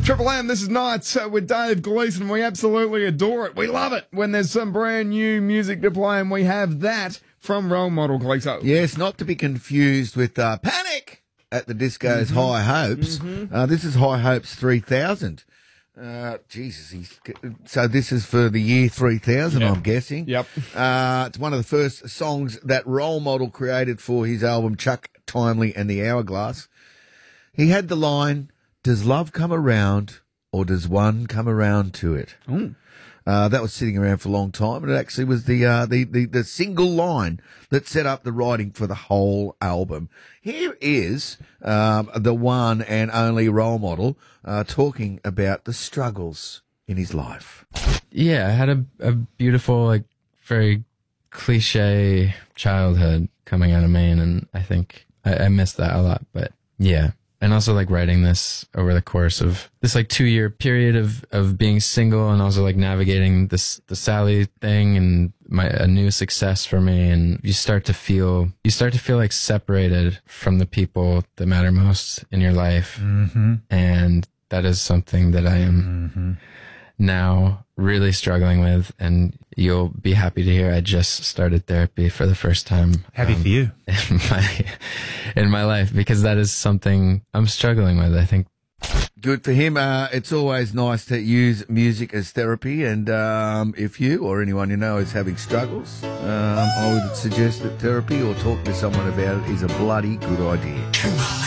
Triple M, this is Nights with Dave Gleeson. We absolutely adore it. We love it when there's some brand new music to play, and we have that from Role Model Gleeson. Yes, not to be confused with Panic at the Disco's High Hopes. This is High Hopes 3000. Jesus, so this is for the year 3000, I'm guessing. Yep. It's one of the first songs that Role Model created for his album Chuck Timely and the Hourglass. He had the line, "Does love come around or does one come around to it?" That was sitting around for a long time, and it actually was the single line that set up the writing for the whole album. Here is the one and only Role Model talking about the struggles in his life. Yeah, I had a beautiful, like, very cliche childhood coming out of Maine, and I think I missed that a lot, but yeah. And also, like, writing this over the course of this, like, 2-year period of being single, and also, like, navigating the Sally thing and a new success for me. And you start to feel like separated from the people that matter most in your life. And that is something that I am now really struggling with, and you'll be happy to hear I just started therapy for the first time. Happy for you. In my life, because that is something I'm struggling with, I think. Good for him. It's always nice to use music as therapy, and if you or anyone you know is having struggles, I would suggest that therapy or talking to someone about it is a bloody good idea.